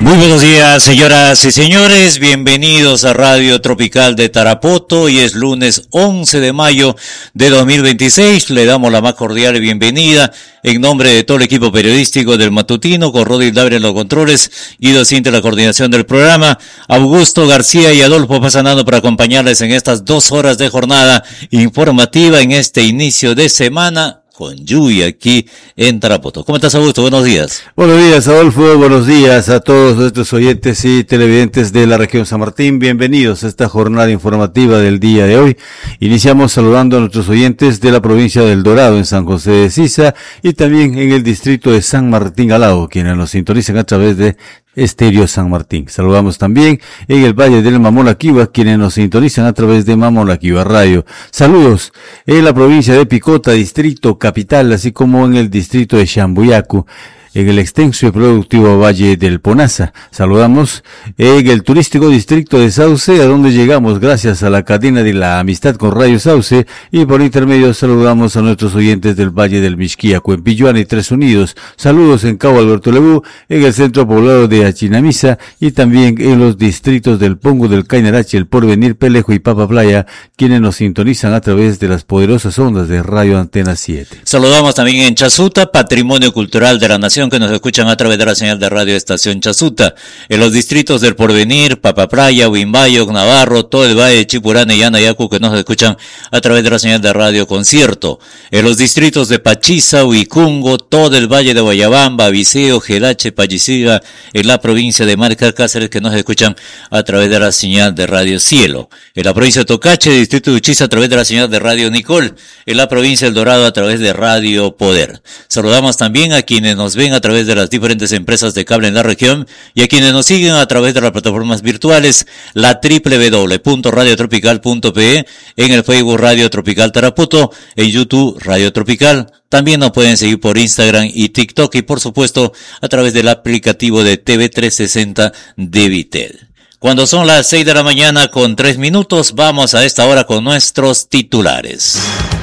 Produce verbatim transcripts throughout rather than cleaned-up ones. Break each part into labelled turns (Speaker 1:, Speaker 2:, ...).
Speaker 1: Muy buenos días, señoras y señores, bienvenidos a Radio Tropical de Tarapoto. Hoy es lunes once de mayo de dos mil veintiséis, le damos la más cordial bienvenida en nombre de todo el equipo periodístico del Matutino, con Rodri Dabre en los controles y docente la coordinación del programa, Augusto García y Adolfo Pasanano para acompañarles en estas dos horas de jornada informativa en este inicio de semana, con lluvia aquí en Tarapoto. ¿Cómo estás, Augusto? Buenos días.
Speaker 2: Buenos días, Adolfo. Buenos días a todos nuestros oyentes y televidentes de la región San Martín. Bienvenidos a esta jornada informativa del día de hoy. Iniciamos saludando a nuestros oyentes de la provincia del Dorado, en San José de Sisa, y también en el distrito de San Martín Alao, quienes nos sintonizan a través de Estéreo San Martín. Saludamos también en el Valle del Mamolaquiva, quienes nos sintonizan a través de Mamolaquiva Radio. Saludos en la provincia de Picota, distrito capital, así como en el distrito de Chambuyacu, en el extenso y productivo Valle del Ponaza. Saludamos en el turístico distrito de Sauce, a donde llegamos gracias a la cadena de la amistad con Radio Sauce, y por intermedio saludamos a nuestros oyentes del Valle del Mixquiaco, en Pilluana y Tres Unidos. Saludos en Cabo Alberto Lebú, en el centro poblado de Achinamisa, y también en los distritos del Pongo, del Cainarache, El Porvenir, Pelejo y Papa Playa, quienes nos sintonizan a través de las poderosas ondas de Radio Antena siete.
Speaker 1: Saludamos también en Chasuta, Patrimonio Cultural de la Nación, que nos escuchan a través de la señal de radio Estación Chasuta, en los distritos del Porvenir, Papaplaya, Huimbayo, Navarro, todo el Valle de Chipurana y Anayacu, que nos escuchan a través de la señal de radio Concierto, en los distritos de Pachiza, Huicungo, todo el Valle de Guayabamba, Viseo, Jelache, Palliciga, en la provincia de Marca Cáceres, que nos escuchan a través de la señal de radio Cielo, en la provincia de Tocache, distrito de Uchiza, a través de la señal de radio Nicol, en la provincia del Dorado, a través de radio Poder. Saludamos también a quienes nos ven a través de las diferentes empresas de cable en la región y a quienes nos siguen a través de las plataformas virtuales, la doble u doble u doble u punto radio tropical punto pe e, en el Facebook Radio Tropical Tarapoto, en YouTube Radio Tropical. También nos pueden seguir por Instagram y TikTok, y por supuesto a través del aplicativo de T V trescientos sesenta de Vitel. Cuando son las seis de la mañana con tres minutos, vamos a esta hora con nuestros titulares.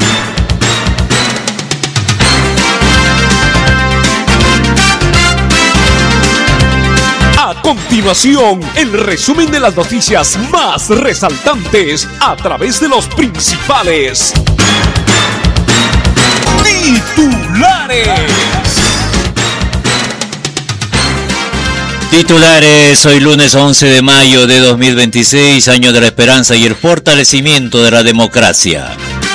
Speaker 3: A continuación, el resumen de las noticias más resaltantes a través de los principales titulares.
Speaker 1: Titulares, hoy lunes once de mayo de dos mil veintiséis, año de la esperanza y el fortalecimiento de la democracia.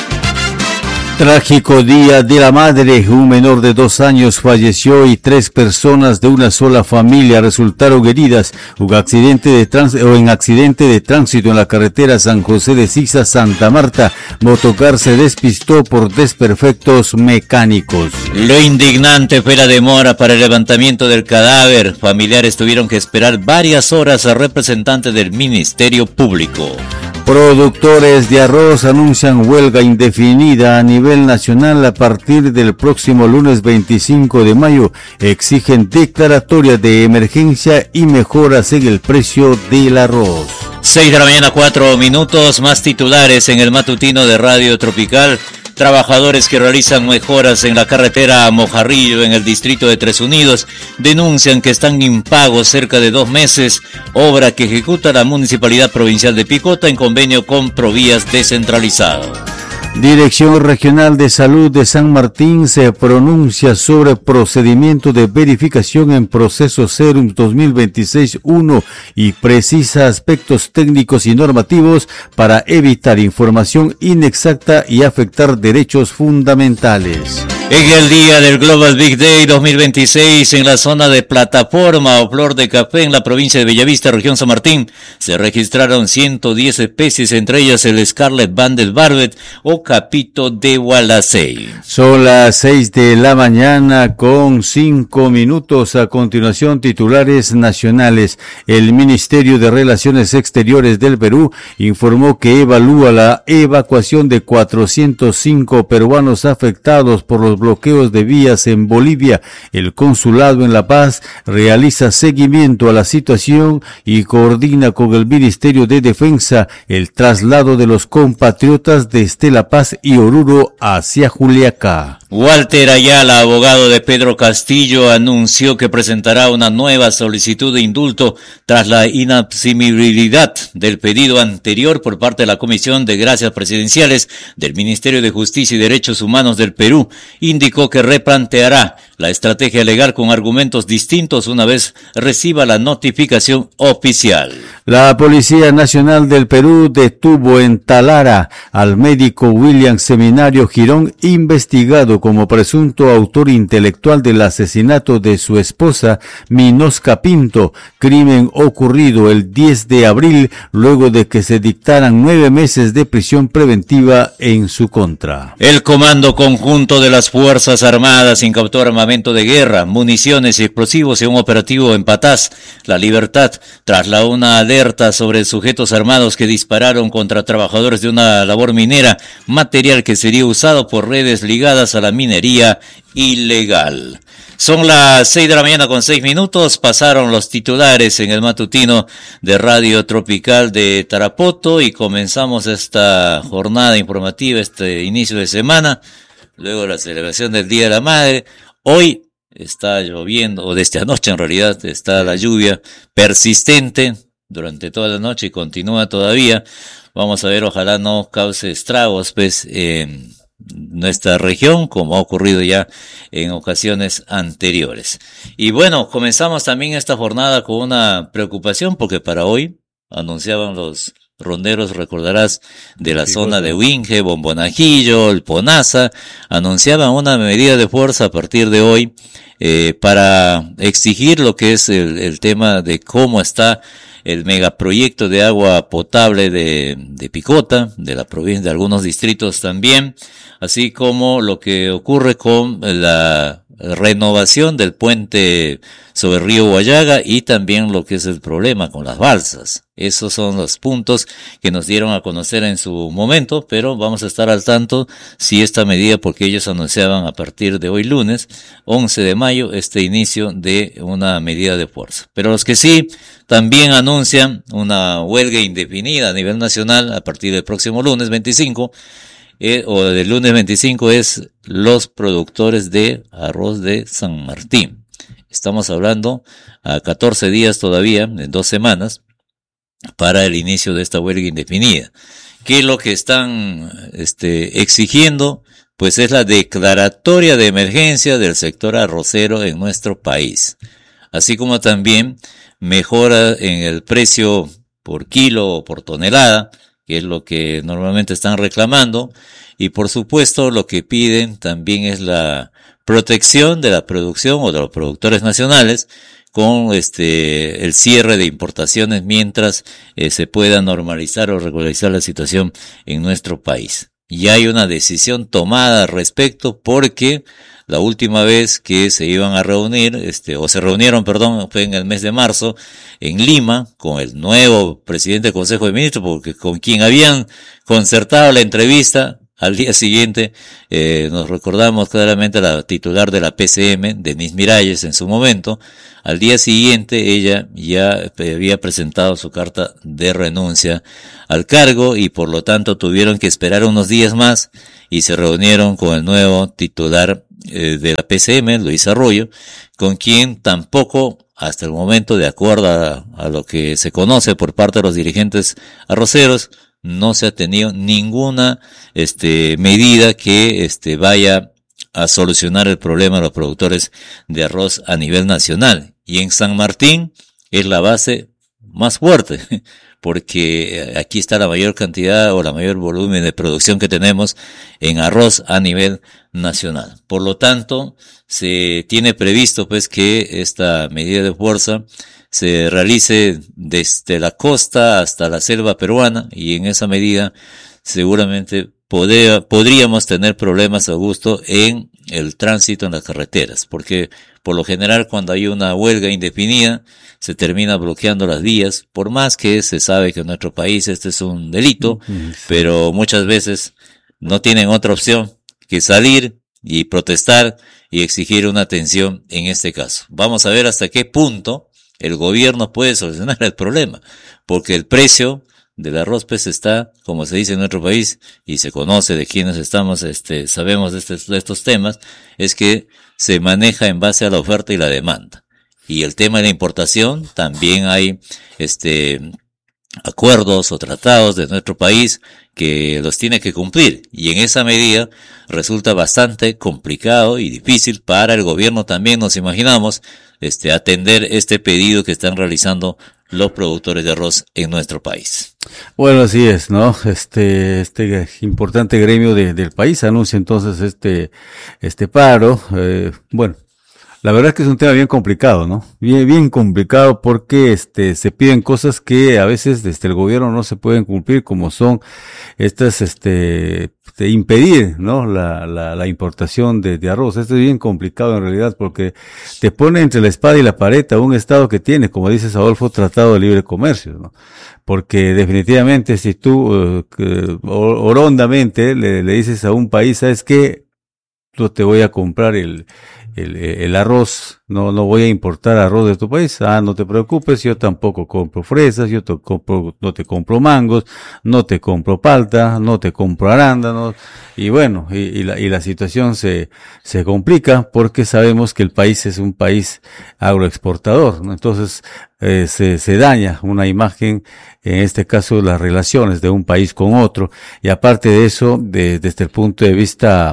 Speaker 2: Trágico día de la madre. Un menor de dos años falleció y tres personas de una sola familia resultaron heridas un accidente de trans- o en accidente de tránsito en la carretera San José de Sisa, Santa Marta. Motocar se despistó por desperfectos mecánicos.
Speaker 1: Lo indignante fue la demora para el levantamiento del cadáver. Familiares tuvieron que esperar varias horas a representantes del Ministerio Público.
Speaker 2: Productores de arroz anuncian huelga indefinida a nivel nacional a partir del próximo lunes veinticinco de mayo. Exigen declaratoria de emergencia y mejoras en el precio del arroz.
Speaker 1: seis de la mañana, cuatro minutos, más titulares en el matutino de Radio Tropical. Trabajadores que realizan mejoras en la carretera a Mojarrillo, en el distrito de Tres Unidos, denuncian que están impagos cerca de dos meses, obra que ejecuta la Municipalidad Provincial de Picota en convenio con Provías Descentralizado.
Speaker 2: Dirección Regional de Salud de San Martín se pronuncia sobre procedimiento de verificación en proceso Serum dos mil veintiséis uno y precisa aspectos técnicos y normativos para evitar información inexacta y afectar derechos fundamentales.
Speaker 1: En el día del Global Big Day dos mil veintiséis, en la zona de Plataforma o Flor de Café en la provincia de Bellavista, región San Martín, se registraron ciento diez especies, entre ellas el Scarlet Banded Barbet o capito de Gualacey.
Speaker 2: Son las seis de la mañana con cinco minutos. A continuación, titulares nacionales. El Ministerio de Relaciones Exteriores del Perú informó que evalúa la evacuación de cuatrocientos cinco peruanos afectados por los bloqueos de vías en Bolivia. El consulado en La Paz realiza seguimiento a la situación y coordina con el Ministerio de Defensa el traslado de los compatriotas desde La Paz y Oruro hacia Juliaca.
Speaker 1: Walter Ayala, abogado de Pedro Castillo, anunció que presentará una nueva solicitud de indulto tras la inadmisibilidad del pedido anterior por parte de la Comisión de Gracias Presidenciales del Ministerio de Justicia y Derechos Humanos del Perú. Indicó que replanteará la estrategia legal con argumentos distintos una vez reciba la notificación oficial.
Speaker 2: La Policía Nacional del Perú detuvo en Talara al médico William Seminario Girón, investigado como presunto autor intelectual del asesinato de su esposa Minosca Pinto, crimen ocurrido el diez de abril luego de que se dictaran nueve meses de prisión preventiva en su contra.
Speaker 1: El Comando Conjunto de las Fuerzas Armadas incautó armamento de guerra, municiones y explosivos en un operativo en Patás, La Libertad, tras la una alerta sobre sujetos armados que dispararon contra trabajadores de una labor minera, material que sería usado por redes ligadas a la minería ilegal. Son las seis de la mañana con seis minutos, pasaron los titulares en el matutino de Radio Tropical de Tarapoto y comenzamos esta jornada informativa, este inicio de semana, luego de la celebración del Día de la Madre. Hoy está lloviendo, o desde anoche en realidad está la lluvia persistente durante toda la noche y continúa todavía. Vamos a ver, ojalá no cause estragos pues en nuestra región, como ha ocurrido ya en ocasiones anteriores. Y bueno, comenzamos también esta jornada con una preocupación, porque para hoy anunciaban los ronderos, recordarás, de la zona de Huinge, Bombonajillo, el Ponaza, anunciaban una medida de fuerza a partir de hoy eh, para exigir lo que es el, el tema de cómo está el megaproyecto de agua potable de, de Picota, de la provincia, de algunos distritos también, así como lo que ocurre con la renovación del puente sobre el río Guayaga y también lo que es el problema con las balsas. Esos son los puntos que nos dieron a conocer en su momento, pero vamos a estar al tanto si esta medida, porque ellos anunciaban a partir de hoy lunes, once de mayo, este inicio de una medida de fuerza. Pero los que sí también anuncian una huelga indefinida a nivel nacional a partir del próximo lunes veinticinco, Eh, o del lunes veinticinco, es los productores de arroz de San Martín. Estamos hablando a catorce días todavía, en dos semanas, para el inicio de esta huelga indefinida. ¿Qué es lo que están este, exigiendo? Pues es la declaratoria de emergencia del sector arrocero en nuestro país, así como también mejora en el precio por kilo o por tonelada, que es lo que normalmente están reclamando, y por supuesto lo que piden también es la protección de la producción o de los productores nacionales con este el cierre de importaciones mientras eh, se pueda normalizar o regularizar la situación en nuestro país. Y hay una decisión tomada al respecto, porque la última vez que se iban a reunir, este, o se reunieron, perdón, fue en el mes de marzo, en Lima, con el nuevo presidente del Consejo de Ministros, porque con quien habían concertado la entrevista. Al día siguiente, eh, nos recordamos claramente la titular de la P C M, Denise Miralles, en su momento. Al día siguiente, ella ya había presentado su carta de renuncia al cargo y por lo tanto tuvieron que esperar unos días más y se reunieron con el nuevo titular eh, de la P C M, Luis Arroyo, con quien tampoco, hasta el momento, de acuerdo a, a lo que se conoce por parte de los dirigentes arroceros, no se ha tenido ninguna este medida que este vaya a solucionar el problema de los productores de arroz a nivel nacional. Y en San Martín es la base más fuerte, porque aquí está la mayor cantidad o la mayor volumen de producción que tenemos en arroz a nivel nacional. Por lo tanto, se tiene previsto pues que esta medida de fuerza se realice desde la costa hasta la selva peruana, y en esa medida seguramente podría, podríamos tener problemas a gusto en el tránsito en las carreteras, porque por lo general cuando hay una huelga indefinida se termina bloqueando las vías, por más que se sabe que en nuestro país este es un delito, sí, pero muchas veces no tienen otra opción que salir y protestar y exigir una atención en este caso. Vamos a ver hasta qué punto el gobierno puede solucionar el problema, porque el precio del arroz pues está, como se dice en nuestro país, y se conoce de quienes estamos, este, sabemos de, este, de estos temas, es que se maneja en base a la oferta y la demanda. Y el tema de la importación, también hay, este, acuerdos o tratados de nuestro país que los tiene que cumplir, y en esa medida resulta bastante complicado y difícil para el gobierno también, nos imaginamos, este, atender este pedido que están realizando los productores de arroz en nuestro país.
Speaker 2: Bueno, así es, ¿no? Este, este importante gremio de, del país anuncia entonces este, este paro, eh, bueno. La verdad es que es un tema bien complicado, ¿no? Bien, bien complicado porque este se piden cosas que a veces desde el gobierno no se pueden cumplir, como son estas, este, de impedir, ¿no? La, la, la importación de, de arroz. Esto es bien complicado en realidad porque te pone entre la espada y la pared a un estado que tiene, como dices Adolfo, tratado de libre comercio, ¿no? Porque definitivamente si tú, uh, orondamente le, le dices a un país, ¿sabes qué? Yo te voy a comprar el, el, el arroz, no, no voy a importar arroz de tu país. Ah, no te preocupes, yo tampoco compro fresas, yo te compro, no te compro mangos, no te compro palta, no te compro arándanos. Y bueno, y, y la, y la situación se, se complica porque sabemos que el país es un país agroexportador, ¿no? Entonces, eh, se, se daña una imagen, en este caso las relaciones de un país con otro, y aparte de eso, de, desde el punto de vista,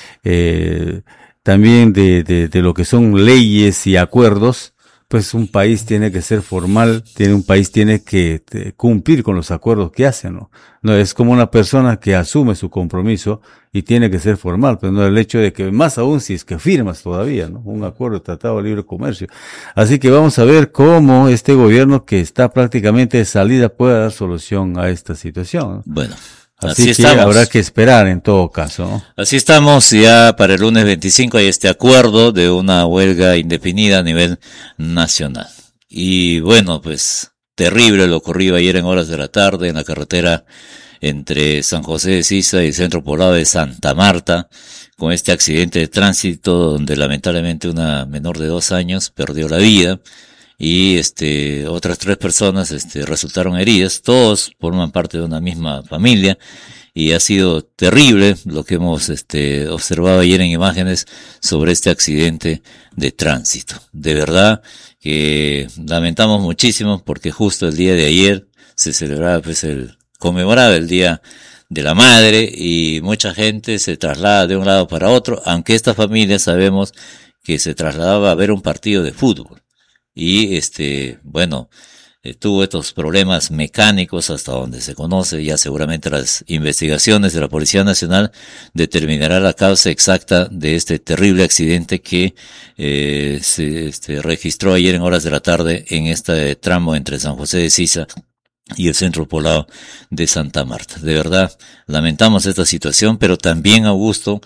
Speaker 2: eh, también de, de, de lo que son leyes y acuerdos, pues un país tiene que ser formal, tiene un país tiene que te, cumplir con los acuerdos que hace, ¿no? No es como una persona que asume su compromiso y tiene que ser formal, pero no el hecho de que, más aún si es que firmas todavía, ¿no? Un acuerdo de tratado de libre comercio. Así que vamos a ver cómo este gobierno que está prácticamente de salida puede dar solución a esta situación, ¿no?
Speaker 1: Bueno.
Speaker 2: Así,
Speaker 1: Así
Speaker 2: que
Speaker 1: estamos.
Speaker 2: Habrá que esperar en todo caso, ¿no?
Speaker 1: Así estamos, ya para el lunes veinticinco hay este acuerdo de una huelga indefinida a nivel nacional. Y bueno, pues terrible lo ocurrido ayer en horas de la tarde en la carretera entre San José de Sisa y el centro poblado de Santa Marta, con este accidente de tránsito donde lamentablemente una menor de dos años perdió la vida. Y este otras tres personas este resultaron heridas, todos forman parte de una misma familia, y ha sido terrible lo que hemos este observado ayer en imágenes sobre este accidente de tránsito. De verdad que lamentamos muchísimo porque justo el día de ayer se celebraba pues el conmemoraba el Día de la Madre y mucha gente se traslada de un lado para otro, aunque esta familia sabemos que se trasladaba a ver un partido de fútbol. Y este, bueno, eh, tuvo estos problemas mecánicos hasta donde se conoce, ya seguramente las investigaciones de la Policía Nacional determinará la causa exacta de este terrible accidente que eh, se este, registró ayer en horas de la tarde en este tramo entre San José de Sisa y el centro poblado de Santa Marta. De verdad, lamentamos esta situación, pero también, Augusto,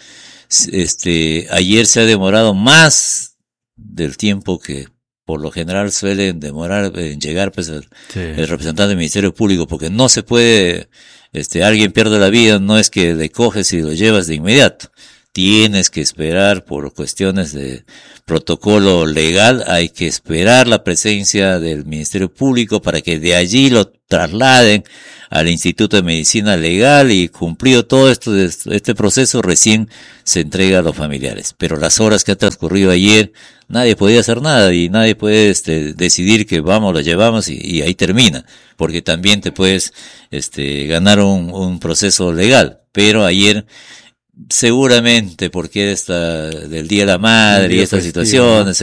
Speaker 1: este, ayer se ha demorado más del tiempo que por lo general suelen demorar en llegar pues el, sí. el representante del Ministerio Público, porque no se puede, este, alguien pierde la vida, no es que le coges y lo llevas de inmediato. Tienes que esperar por cuestiones de protocolo legal, hay que esperar la presencia del Ministerio Público para que de allí lo trasladen al Instituto de Medicina Legal y cumplido todo esto, este proceso recién se entrega a los familiares. Pero las horas que ha transcurrido ayer, nadie podía hacer nada y nadie puede este, decidir que vamos, lo llevamos y, y ahí termina, porque también te puedes este, ganar un, un proceso legal. Pero ayer, seguramente porque esta del Día de la Madre y estas situaciones,